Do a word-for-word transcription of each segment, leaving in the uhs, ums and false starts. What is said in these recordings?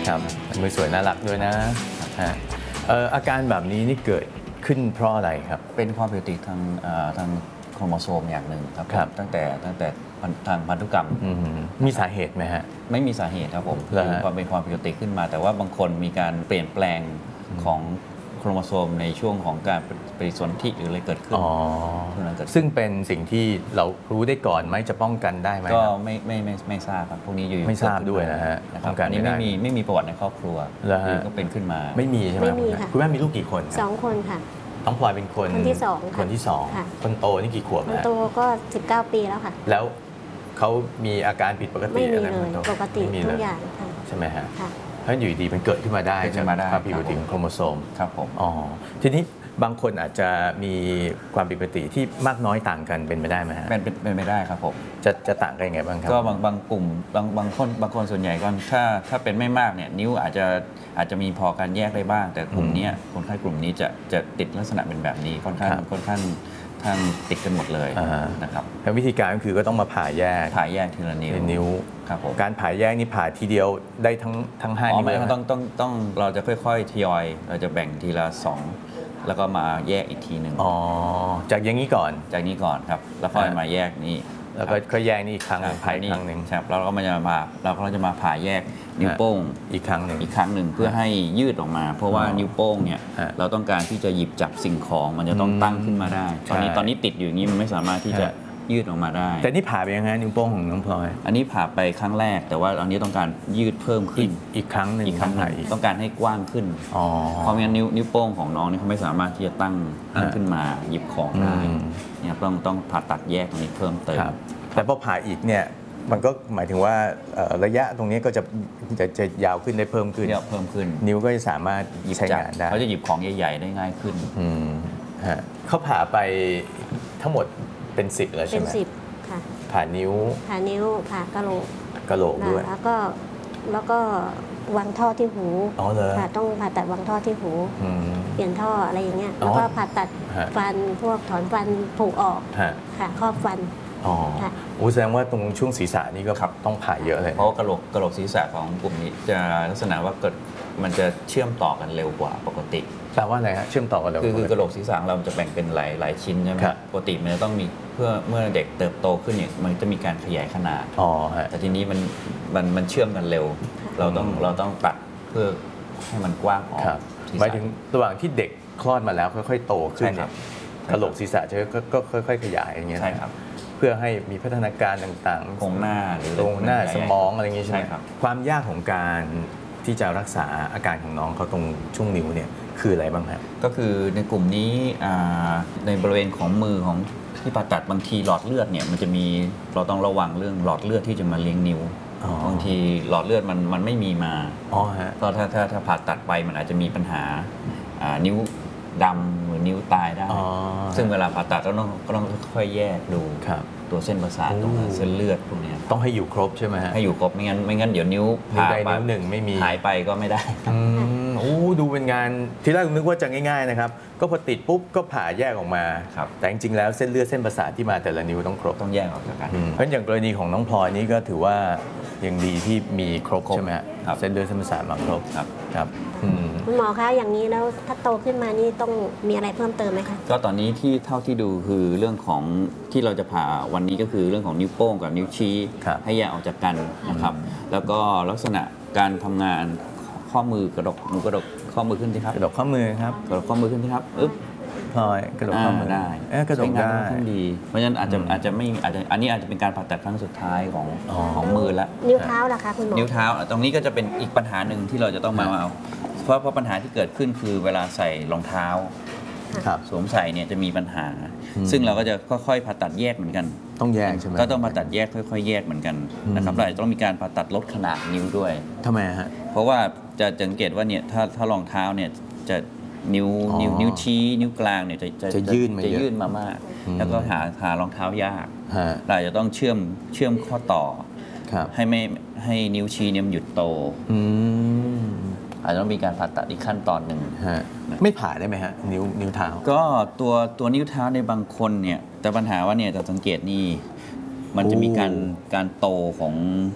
ครับมือสวยน่ารักด้วยนะฮะอาการแบบนี้นี่เกิดขึ้นเพราะอะไรครับเป็นความผิดปกติทางทางโครโมโซมอย่างหนึ่งครับรบตั้งแต่ตั้งแต่ทางพันธุกรรมมีสาเหตุไหมฮะไม่มีสาเหตุครับผมคือความเป็นความผิดปกติขึ้นมา แต่ว่าบางคนมีการเปลี่ยนแปลงของโครโมโซมในช่วงของการปฏิสนธิหรืออะไรเกิดขึ้นซึ่งเป็นสิ่งที่เรารู้ได้ก่อนไหมจะป้องกันได้ไหมก็ไม่ไม่ไม่ไม่ทราบครับพวกนี้อยู่ไม่ทราบด้วยนะฮะป้องกันนี้ไม่มีไม่มีประวัติในครอบครัวก็เป็นขึ้นมาไม่มีใช่ไหมคุณแม่มีลูกกี่คนสองคนค่ะน้องพลอยเป็นคนคนที่สองคนที่สองคนโตนี่กี่ขวบคนโตก็สิบเก้าปีแล้วค่ะแล้วเขามีอาการผิดปกติอะไรไหมปกติทุกอย่างใช่ไหมฮะเพราะอยู่ดีมันเกิดขึ้นมาได้ใช่ไหมความผิดปกติของโครโมโซมครับผมอ๋อทีนี้บางคนอาจจะมีความผิดปกติที่มากน้อยต่างกันเป็นไปได้ไหมฮะเป็นเป็นไปได้ครับผมจะจะต่างกันยังไงบ้างครับก็บางบางกลุ่มบางบางคนบางคนส่วนใหญ่ก็ถ้าถ้าเป็นไม่มากเนี่ยนิ้วอาจจะอาจจะมีพอการแยกได้บ้างแต่กลุ่มนี้คนไข้กลุ่มนี้จะจะติดลักษณะเป็นแบบนี้ค่อนข้างค่อนข้างทางติดกันหมดเลยนะครับแล้ววิธีการก็คือก็ต้องมาผ่าแยกผ่าแยกทีละนิ้วนิ้วครับผมการผ่าแยกนี่ผ่าทีเดียวได้ทั้งทั้งห้านิ้วเลยต้องต้องต้องเราจะค่อยๆทยอยเราจะแบ่งทีละสองแล้วก็มาแยกอีกทีหนึ่งอ๋อจากอย่างนี้ก่อนจากนี้ก่อนครับแล้วค่อยมาแยกนี้แล้วก็ค่อยแยกนี่อีกครั้งผ่าอีกครั้งหนึ่งครับแล้วก็มันจะมาเราก็จะมาผ่าแยกนิ้วโป้งอีกครั้งหนึ่งอีกครั้งหนึ่งเพื่อให้ยืดออกมาเพราะว่านิ้วโป้งเนี่ยเราต้องการที่จะหยิบจับสิ่งของมันจะต้องตั้งขึ้นมาได้ตอนนี้ตอนนี้ติดอยู่อย่างนี้มันไม่สามารถที่จะยืดออกมาได้แต่นี่ผ่าไปยังไงนิ้วโป้งของน้องพลอยอันนี้ผ่าไปครั้งแรกแต่ว่าอันนี้ต้องการยืดเพิ่มขึ้นอีกครั้งหนึ่งอีกครั้งหนึ่งต้องการให้กว้างขึ้นเพราะงั้นนิ้วนิ้วโป้งของน้องนี่เขาไม่สามารถที่จะตั้งตั้งขึ้นมาหยิบของได้เนี่ยต้องต้องผ่าตัดแยกตรงนี้เพิ่มเติมแต่พอผ่าอีกเนี่ยมันก็หมายถึงว่าระยะตรงนี้ก็จะจะจะยาวขึ้นได้เพิ่มขึ้นเพิ่มขึ้นนิ้วก็จะสามารถใช้งานได้เขาจะหยิบของใหญ่ๆได้ง่ายขึ้นเขาผ่าไปทั้งหมดเป็นสิบแล้วใช่ไหมเป็นสิบค่ะผ่านิ้วผ่านิ้วผ่ากระโหลกกระโหลกด้วยแล้วก็แล้วก็วางท่อที่หูอ๋อเลยค่ะต้องผ่าตัดวางท่อที่หูเปลี่ยนท่ออะไรอย่างเงี้ยแล้วก็ผ่าตัดฟันพวกถอนฟันผุออกค่ะครอบฟันอ๋อโอ้แสดงว่าตรงช่วงศีรษะนี่ก็ต้องผ่าเยอะเลยเพราะกระโหลกกระโหลกศีรษะของกลุ่มนี้จะลักษณะว่าเกิดมันจะเชื่อมต่อกันเร็วกว่าปกติแปลว่าอะไรฮะเชื่อมต่อกันเร็วคือกระโหลกศีรษะเราจะแบ่งเป็นหลายหลายชิ้นใช่ไหมปกติมันจะต้องมีเพื่อเมื่อเด็กเติบโตขึ้นเนี่ยมันจะมีการขยายขนาดอ๋อแต่ทีนี้มันมันมันเชื่อมกันเร็วเราต้องเราต้องตัดเพื่อให้มันกว้างออกหมายถึงระหว่างที่เด็กคลอดมาแล้วค่อยๆโตขึ้นกระโหลกศีรษะจะก็ค่อยๆขยายอย่างเงี้ยใช่ครับเพื่อให้มีพัฒนาการต่างๆโครงหน้าหรือโครงหน้าสมองอะไรอย่างงี้ใช่ไหมครับความยากของการที่จะรักษาอาการของน้องเขาตรงช่วงนิ้วเนี่ยคืออะไรบ้างครับก็คือในกลุ่มนี้ในบริเวณของมือของที่ผ่าตัดบางทีหลอดเลือดเนี่ยมันจะมีเราต้องระวังเรื่องหลอดเลือดที่จะมาเลี้ยงนิ้วบางทีหลอดเลือดมันมันไม่มีมาอ๋อฮะก็ถ้าถ้าถ้าผ่าตัดไปมันอาจจะมีปัญหานิ้วดำหรือนิ้วตายได้ซึ่งเวลาผ่าตัดก็ต้องก็ต้องค่อยแยกดูตัวเส้นประสาทตรงเส้นเลือดพวกนี้ต้องให้อยู่ครบใช่ไหมฮะให้อยู่ครบไม่งั้นไม่งั้นเดี๋ยวนิ้วผ่าไปนิ้วหนึ่งไม่มีหายไปก็ไม่ได้โอ้ดูเป็นงานที่แรกนึกว่าจะง่ายๆนะครับก็พอติดปุ๊บก็ผ่าแยกออกมาแต่จริงๆแล้วเส้นเลือดเส้นประสาทที่มาแต่ละนิ้วต้องครบต้องแยกออกจากกันเพราะอย่างกรณีของน้องพลอยนี่ก็ถือว่ายังดีที่มีครบใช่ไหมครับเส้นเลือดเส้นประสาทมาครบครับครับคุณหมอคะอย่างนี้แล้วถ้าโตขึ้นมานี่ต้องมีอะไรเพิ่มเติมไหมคะก็ตอนนี้ที่เท่าที่ดูคือเรื่องของที่เราจะผ่าวันนี้ก็คือเรื่องของนิ้วโป้งกับนิ้วชี้ให้แยกออกจากกันนะครับแล้วก็ลักษณะการทำงานข้อมือกระดกหนูกระดกข้อมือขึ้นสิครับกระดกข้อมือครับกระดกข้อมือขึ้นสิครับอึ๊บพลอยกระดกข้อมือได้กระดกได้ดีเพราะฉะนั้นอาจจะอาจจะไม่อาจจะอันนี้อาจจะเป็นการผ่าตัดครั้งสุดท้ายของของมือละนิ้วเท้าล่ะคะคุณหมอนิ้วเท้าตรงนี้ก็จะเป็นอีกปัญหาหนึ่งที่เราจะต้องมาเอาเพราะเพราะปัญหาที่เกิดขึ้นคือเวลาใส่รองเท้าสวมใส่เนี่ยจะมีปัญหาซึ่งเราก็จะค่อยๆผ่าตัดแยกเหมือนกันต้องแยกใช่ไหมก็ต้องผ่าตัดแยกค่อยๆแยกเหมือนกันนะครับเราจะต้องมีการผ่าตัดลดขนาดนิ้วด้วยทำไมฮะเพราะว่าจะสังเกตว่าเนี่ยถ้าถ้ารองเท้าเนี่ยจะนิ้วนิ้วนิ้วชี้นิ้วกลางเนี่ยจะจะจะยื่นมาจะยื่นมามากแล้วก็หาหารองเท้ายากเราจะต้องเชื่อมเชื่อมข้อต่อให้ไม่ให้นิ้วชี้เนี่ยมันหยุดโตอาจจะต้องมีการผ่าตัดอีกขั้นตอนหนึ่งไม่ผ่าได้ไหมฮะนิ้วนิ้วเท้าก็ตัวตัวนิ้วเท้าในบางคนเนี่ยแต่ปัญหาว่าเนี่ยจะสังเกตนี่มันจะมีการการโตของจ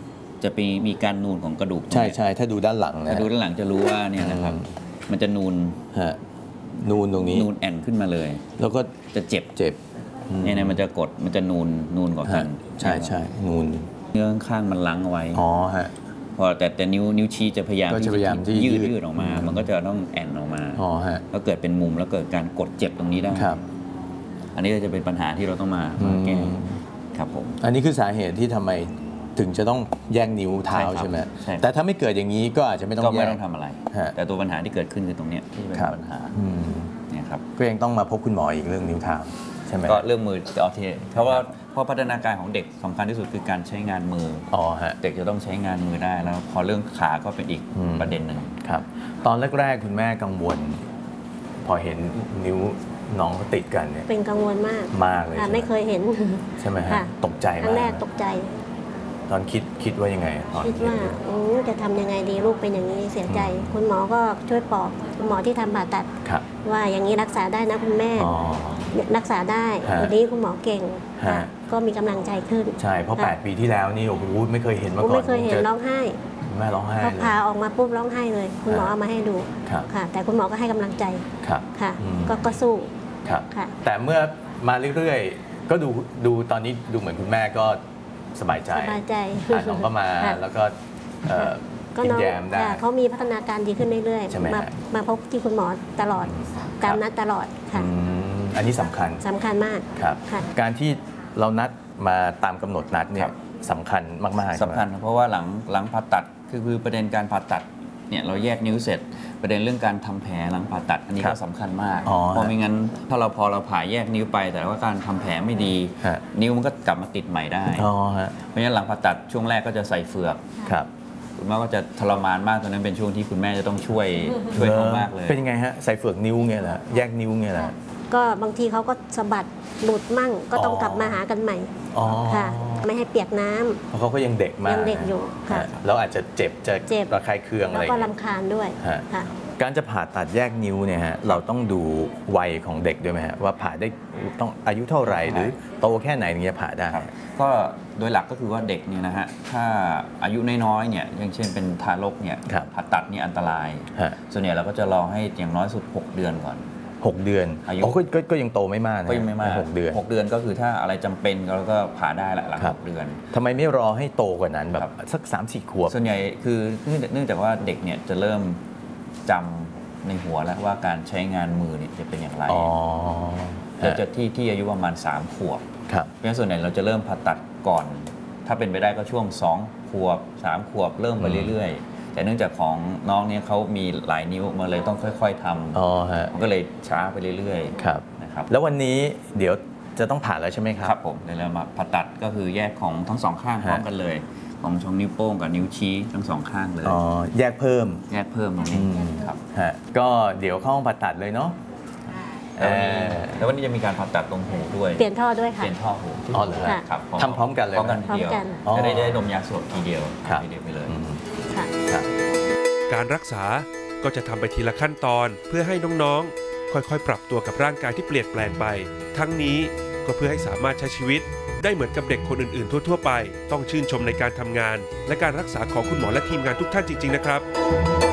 จะมีมีการนูนของกระดูกใช่ใช่ถ้าดูด้านหลังนะถ้าดูด้านหลังจะรู้ว่าเนี่ยนะครับมันจะนูนฮะนูนตรงนี้นูนแอนขึ้นมาเลยแล้วก็จะเจ็บเจ็บเนี่ยนะมันจะกดมันจะนูนนูนกว่ากันใช่ใช่นูนเนื้อข้างๆมันล้างเอาไว้อ๋อฮะพอแต่แต่นิ้วนิ้วชี้จะพยายามก็จะพยายามที่ยืดยืดยืดออกมา มันก็จะต้องแอนออกมาอ๋อฮะแล้วเกิดเป็นมุมแล้วเกิดการกดเจ็บตรงนี้ได้ครับอันนี้จะเป็นปัญหาที่เราต้องมามาแก้ครับผมอันนี้คือสาเหตุที่ทำไมถึงจะต้องแยกนิ้วเท้าใช่ครับใช่ไหมใช่ครับแต่ถ้าไม่เกิดอย่างนี้ก็อาจจะไม่ต้องก็แยไม่กต้องทำอะไรฮะแต่ตัวปัญหาที่เกิดขึ้นคือตรงเนี้ยที่เป็นครับปัญหาอืมเนี่ยครับก็ยังต้องมาพบคุณหมออีกเรื่องนิ้วเท้าใช่ไหมก็เรื่องมือเอาทีเพราะว่าเพราะพัฒนาการของเด็กสำคัญที่สุดคือการใช้งานมืออ๋อฮะเด็กจะต้องใช้งานมือได้แล้วพอเรื่องขาก็เป็นอีกอืมประเด็นหนึ่งครับ ตอนแรกๆคุณแม่กังวล พอเห็นนิ้วน้องเขาติดกันเนี่ยเป็นกังวลมากมากเลยค่ะใช่ไหมไม่เคยเห็นใช่ไหมฮะค่ะตกใจครั้มาง กแรกตกใจตอนคิดคิดว่ายังไงตอนคิดว่าเห็นอืมจะทำยังไงดีลูกเป็นอย่างนี้เสียใจ คุณหมอก็ช่วยปลอบคุณหมอที่ทำผ่าตัดครับว่าอย่างนี้รักษาได้นะคุณแม่อ๋อรักษาได้ฮะวันนี้คุณหมอเก่งฮะค่ะก็มีกำลังใจขึ้นใช่ เพราะค่ะแปดปีที่แล้วนี่โอ้โหไม่เคยเห็นมากูก่อนไม่เคยเห็นจะร้องไห้แม่ร้องไห้พอเลยพาออกมาปุ๊บร้องไห้เลย คุณหมอฮะเอามาให้ดูครับค่ะ แต่คุณหมอก็ให้กำลังใจครับค่ะอืมก็ก็สู้ครับค่ะแต่เมื่อมาเรื่อยๆ ก็ดูดูตอนนี้ดูเหมือนคุณแม่ก็สบายใจสบายใจอ่ะน้องก็มาค่ะแล้วก็เอ่อก็ยิ้น้มองแย้มได้ค่ะเขามีพัฒนาการดีขึ้นเรื่อยใช่ไหมๆมาฮะมาพบที่คุณหมอตลอด ตามนัดตลอดค่ะอืมอันนี้สำคัญสำคัญมากครับค่ะการที่เรานัดมาตามกำหนดนัดเนี่ครัยบสำคัญมากๆใช่ไหมสำคัญเพราะว่าหลังหลังผ่าตัดคือคือประเด็นการผ่าตัดเนี่ยเราแยกนิ้วเสร็จ ประเด็นเรื่องการทำแผลหลังผ่าตัดอันนี้ครัก็บสำคัญมากอ๋อเพราะไม่งั้นถ้าเราพอเราผ่าแยกนิ้วไป แต่ว่าการทำแผลไม่ดีฮะนิ้วมันก็กลับมาติดใหม่ได้อ๋อฮะเพราะฉะนั้นหลังผ่าตัดช่วงแรกก็จะใส่เฟือกครับคุณแม่ก็จะทรมานมากตอนนั้นเป็นช่วงที่คุณแม่จะต้องช่วยช่วยเขามากเลยเป็นยังไงฮะใส่เฟือกนิ้วเงี้ยเหรอแยกนิ้วเงี้ยเหรอก็บางทีเขาก็สะบัดหลุดมั่ง ก็ต้องอ๋อกลับมาหากันใหม่อ๋อค่ะ ไม่ให้เปียกน้ำเพราะเขาก็ยังเด็กมากยังเด็กอยู่ค่ะฮะแล้วอาจจะเจ็บจะเจ็บระคายเคืองอะแล้วไรอก็ย่างเงี้ยลำคาญด้วยฮะค่ะการจะผ่าตัดแยกนิ้วเนี่ยฮะเราต้องดูวัยของเด็กด้วยไหมฮะว่าผ่าได้ต้องอายุเท่าไหร่หรือโตแค่ไหนถึงจะผ่าได้ครับก็โดยหลักก็คือว่าเด็กเนี่ยนะฮะถ้าอายุน้อยๆเนี่ยอย่างเช่นเป็นทารกเนี่ยครับผ่าตัดนี่อันตรายฮะส่วนใหญ่เราก็จะรอให้อย่างน้อยสุด หก เดือนก่อนหกเดือนอายุอ๋อก็ก็ก็ยังโตไม่มากนะก็ยังไม่มากหกเดือนหกเดือนก็คือถ้าอะไรจำเป็นเราก็ผ่าได้แหละหลังครัหบกเดือนทำไมไม่รอให้โตกว่านั้นแบครับ บสักสามสี่ขวบส่วนใหญ่คือเนื่องจากเนื่องจากว่าเด็กเนี่ยจะเริ่มจำในหัวแล้วว่าการใช้งานมือเนี่ยจะเป็นอย่างไรอ๋อจะจะที่ที่อายุประมาณสามขวบครับเพราะฉะนั้นส่วนใหญ่เราจะเริ่มผ่าตัดก่อน ถ้าเป็นไปได้ก็ช่วงสองขวบสามขวบเริ่มไปเรื่อยๆ แต่เนื่องจากของน้องเนี่ยเขามีหลายนิ้วมาเลยต้องค่อย ๆทอ๋อฮะำมันก็เลยช้าไปเรื่อยครับๆนะครับแล้ววันนี้เดี๋ยวจะต้องผ่าแล้วใช่ไหมครัครับ บผมเดี๋ยวเรามาผ่าตัดก็คือแยกของทั้งสองข้างพร้อมฮะกันเลย ของช่องนิ้วโป้งกับนิ้วชี้ทั้งสองข้างเลยอ๋อแยกเพิ่มแยกเพิ่มตรงนี้อืมครับฮะก็เดี๋ยวเข้าห้องผ่าตัดเลยเนาะแล้ววันนี้เอ่อแล้ววันนี้จะมีการผ่าตัดตรงหูด้วยเปลี่ยนท่อด้วยเปค่ะลี่ยนท่อหูอ๋อเหรอฮะครับทำพร้อมกันเลยพร้อมกันไหมทีเดียวพร้อมกันอ๋อจะได้ได้ดมยาสลบทีเดียวครับทีเดียวไปเลยอืมค่ะครับการรักษาก็จะทำไปทีละขั้นตอนเพื่อให้น้องๆ ค่อยๆ ปรับตัวกับร่างกายที่เปลี่ยนแปลงไป ทั้งนี้ก็เพื่อให้สามารถใช้ชีวิตได้เหมือนกับเด็กคนอื่นๆ ทั่วๆ ไป ต้องชื่นชมในการทำงาน และการรักษาของคุณหมอและทีมงานทุกท่านจริงๆ นะครับ